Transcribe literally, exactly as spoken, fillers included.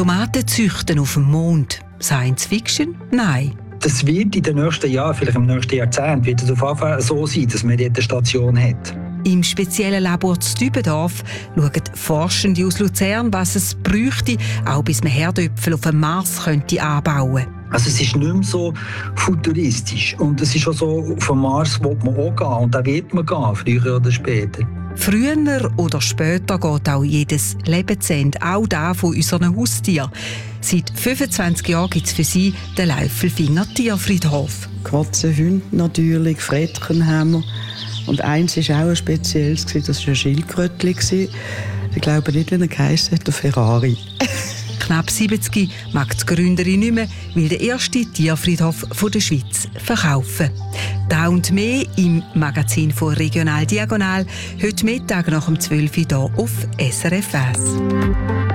Tomaten züchten auf dem Mond. Science Fiction? Nein. Das wird in den nächsten Jahren, vielleicht im nächsten Jahrzehnt, wird es auf jeden Fall so sein, dass man dort eine Station hat. Im speziellen Labor zu Dübendorf schauen Forschende aus Luzern, was es bräuchte, auch bis man Herdöpfel auf dem Mars könnte anbauen. Also es ist nicht mehr so futuristisch. Und es ist auch so, auf den Mars will man auch gehen. Und da wird man gehen, früher oder später. Früher oder später geht auch jedes Lebensende, auch das von unseren Haustieren. Seit fünfundzwanzig Jahren gibt es für sie den Läufelfinger Tierfriedhof. Katzenhunde natürlich, Frettchen haben wir. Und eins war auch ein spezielles, das war ein Schildkrötchen. Ich glaube nicht, wie er geheissen hat, der Ferrari. Knapp siebzig mag die Gründerin nicht mehr, will der erste Tierfriedhof der Schweiz verkaufen. Da und mehr im Magazin von Regional Diagonal, heute Mittag nach um zwölf Uhr hier auf S R F eins.